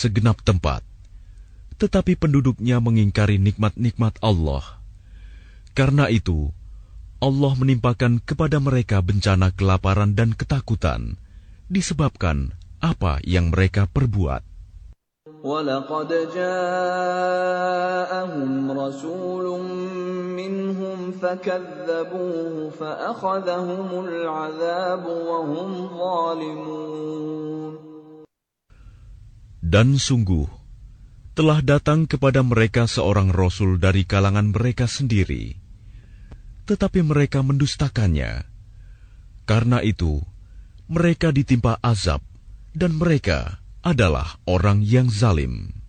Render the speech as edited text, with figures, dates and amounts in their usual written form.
segenap tempat, tetapi penduduknya mengingkari nikmat-nikmat Allah. Karena itu, Allah menimpakan kepada mereka bencana kelaparan dan ketakutan, disebabkan apa yang mereka perbuat. وَلَقَدْ جَاءَهُمْ رَسُولٌ مِّنْهُمْ فَكَذَّبُوهُ فَأَخَذَهُمُ الْعَذَابُ وَهُمْ ظَالِمُونَ. Dan sungguh, telah datang kepada mereka seorang rasul dari kalangan mereka sendiri, tetapi mereka mendustakannya. Karena itu, mereka ditimpa azab, dan mereka adalah orang yang zalim.